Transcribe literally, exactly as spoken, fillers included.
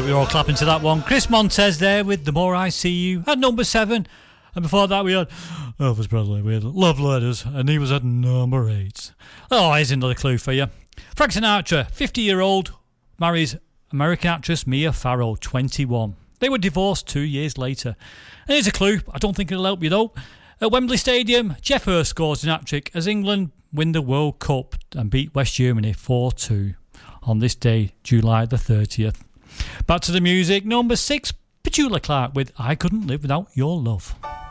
we were all clapping to that one. Chris Montez there with The More I See You at number seven. And before that we had Elvis Presley with Love Letters, and he was at number eight. Oh, here's another clue for you. Frank Sinatra, fifty-year-old, marries American actress Mia Farrow, twenty-one. They were divorced two years later. And here's a clue, I don't think it'll help you though. At Wembley Stadium, Jeff Hurst scores an hat-trick as England win the World Cup and beat West Germany four two on this day, July the thirtieth. Back to the music, number six, Petula Clark with I Couldn't Live Without Your Love.